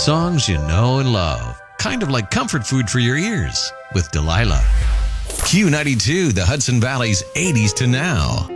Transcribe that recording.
Songs you know and love. Kind of like comfort food for your ears with Delilah. Q92, the Hudson Valley's 80s to now.